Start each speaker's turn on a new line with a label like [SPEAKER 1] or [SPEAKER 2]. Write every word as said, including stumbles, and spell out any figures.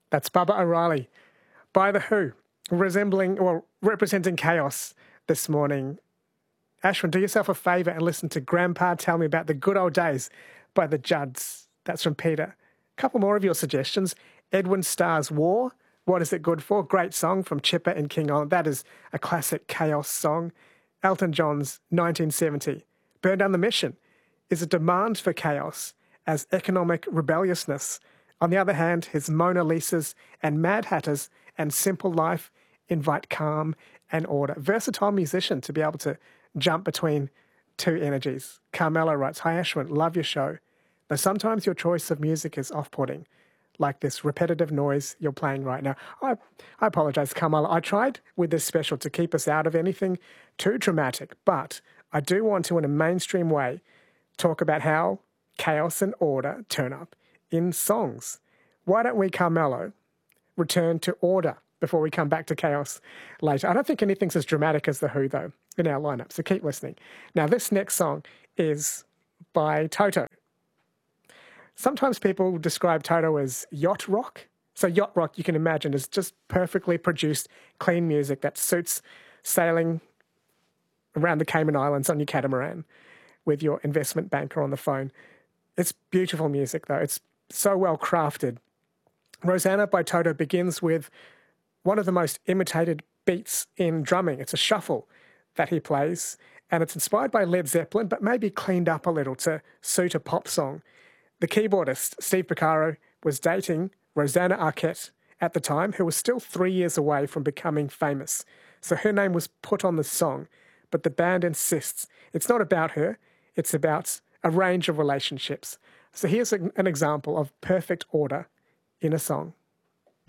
[SPEAKER 1] That's Bubba O'Reilly by The Who, resembling or representing chaos this morning. Ashwin, do yourself a favour and listen to Grandpa Tell Me About the Good Old Days by the Judds. That's from Peter. A couple more of your suggestions. Edwin Starr's War, What Is It Good For? Great song from Chipper and King Island. That is a classic chaos song. Elton John's nineteen seventy, Burn Down the Mission, is a demand for chaos as economic rebelliousness. On the other hand, his Mona Lisas and Mad Hatters and Simple Life invite calm and order. Versatile musician to be able to jump between two energies. Carmelo writes, Hi Ashwin, love your show. Though sometimes your choice of music is off-putting, like this repetitive noise you're playing right now. I, I apologise, Carmelo. I tried with this special to keep us out of anything too dramatic, but I do want to, in a mainstream way, talk about how chaos and order turn up in songs. Why don't we, Carmelo, return to order before we come back to chaos later? I don't think anything's as dramatic as The Who, though, in our lineup, so keep listening. Now, this next song is by Toto. Sometimes people describe Toto as yacht rock. So yacht rock, you can imagine, is just perfectly produced, clean music that suits sailing around the Cayman Islands on your catamaran with your investment banker on the phone. It's beautiful music, though. It's so well crafted. Rosanna by Toto begins with one of the most imitated beats in drumming. It's a shuffle that he plays, and it's inspired by Led Zeppelin, but maybe cleaned up a little to suit a pop song. The keyboardist, Steve Porcaro, was dating Rosanna Arquette at the time, who was still three years away from becoming famous. So her name was put on the song, but the band insists it's not about her, it's about a range of relationships. So here's an example of perfect order in a song.